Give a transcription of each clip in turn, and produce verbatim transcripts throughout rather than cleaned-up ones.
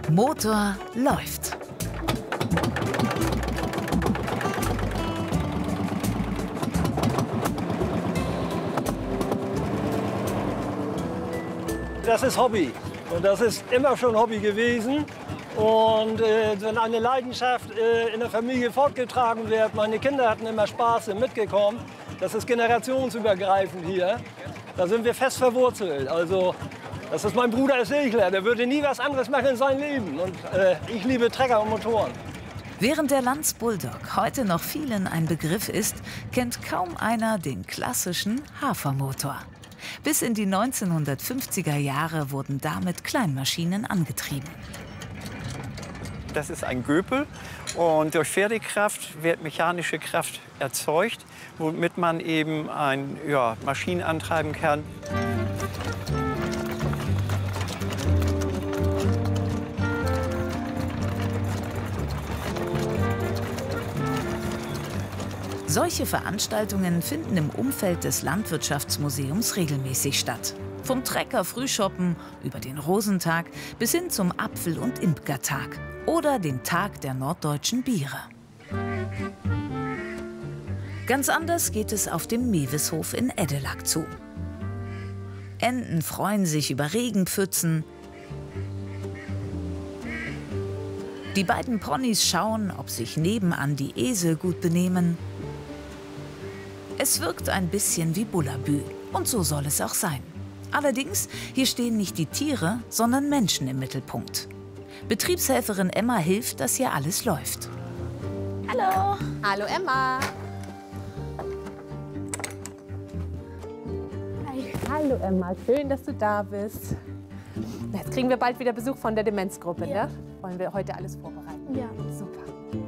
Motor läuft. Das ist Hobby und das ist immer schon Hobby gewesen. Und äh, wenn eine Leidenschaft äh, in der Familie fortgetragen wird, meine Kinder hatten immer Spaß, sind mitgekommen. Das ist generationsübergreifend hier. Da sind wir fest verwurzelt. Also das ist mein Bruder ist Segler, der würde nie was anderes machen in seinem Leben. Und äh, ich liebe Trecker und Motoren. Während der Lanz Bulldog heute noch vielen ein Begriff ist, kennt kaum einer den klassischen Hafermotor. Bis in die neunzehnhundertfünfziger Jahre wurden damit Kleinmaschinen angetrieben. Das ist ein Göpel und durch Pferdekraft wird mechanische Kraft erzeugt, womit man eben ein, ja, Maschinen antreiben kann. Solche Veranstaltungen finden im Umfeld des Landwirtschaftsmuseums regelmäßig statt. Vom Trecker-Frühschoppen über den Rosentag bis hin zum Apfel- und Imkertag oder den Tag der norddeutschen Biere. Ganz anders geht es auf dem Meweshof in Eddelak zu. Enten freuen sich über Regenpfützen. Die beiden Ponys schauen, ob sich nebenan die Esel gut benehmen. Es wirkt ein bisschen wie Bullabü und so soll es auch sein. Allerdings, hier stehen nicht die Tiere, sondern Menschen im Mittelpunkt. Betriebshelferin Emma hilft, dass hier alles läuft. Hallo. Hallo Emma. Hi. Hallo Emma, schön, dass du da bist. Jetzt kriegen wir bald wieder Besuch von der Demenzgruppe, ja. Ne? Wollen wir heute alles vorbereiten? Ja. Super.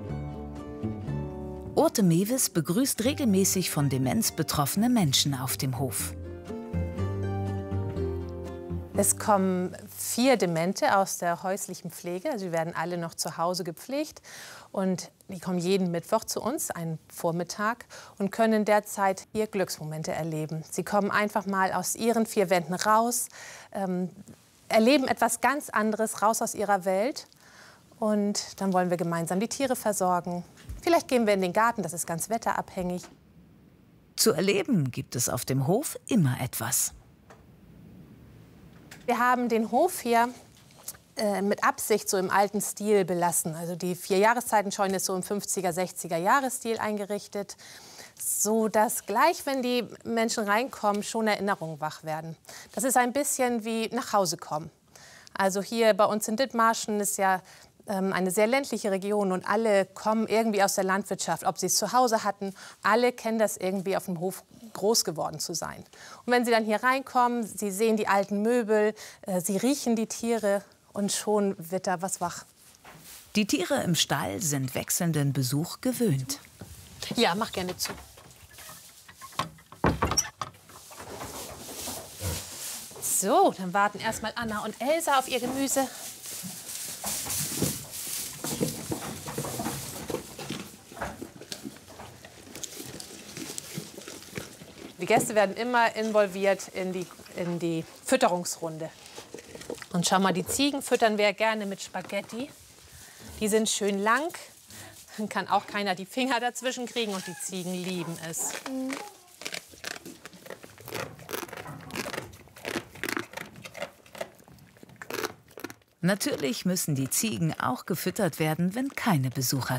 Urte Mewes begrüßt regelmäßig von Demenz betroffene Menschen auf dem Hof. Es kommen vier Demente aus der häuslichen Pflege. Also, sie werden alle noch zu Hause gepflegt. Und die kommen jeden Mittwoch zu uns, einen Vormittag, und können derzeit ihr Glücksmomente erleben. Sie kommen einfach mal aus ihren vier Wänden raus, ähm, erleben etwas ganz anderes, raus aus ihrer Welt. Und dann wollen wir gemeinsam die Tiere versorgen. Vielleicht gehen wir in den Garten, das ist ganz wetterabhängig. Zu erleben gibt es auf dem Hof immer etwas. Wir haben den Hof hier äh, mit Absicht so im alten Stil belassen. Also die vier Jahreszeitenscheune ist so im fünfziger, sechziger Jahresstil eingerichtet, so dass gleich, wenn die Menschen reinkommen, schon Erinnerungen wach werden. Das ist ein bisschen wie nach Hause kommen. Also hier bei uns in Dithmarschen ist ja ähm, eine sehr ländliche Region und alle kommen irgendwie aus der Landwirtschaft, ob sie es zu Hause hatten. Alle kennen das irgendwie auf dem Hof groß geworden zu sein. Und wenn sie dann hier reinkommen, sie sehen die alten Möbel, äh, sie riechen die Tiere und schon wird da was wach. Die Tiere im Stall sind wechselnden Besuch gewöhnt. Ja, mach gerne zu. So, dann warten erstmal Anna und Elsa auf ihr Gemüse. Die Gäste werden immer involviert in die, in die Fütterungsrunde. Und schau mal, die Ziegen füttern wir gerne mit Spaghetti. Die sind schön lang, dann kann auch keiner die Finger dazwischen kriegen und die Ziegen lieben es. Mhm. Natürlich müssen die Ziegen auch gefüttert werden, wenn keine Besucher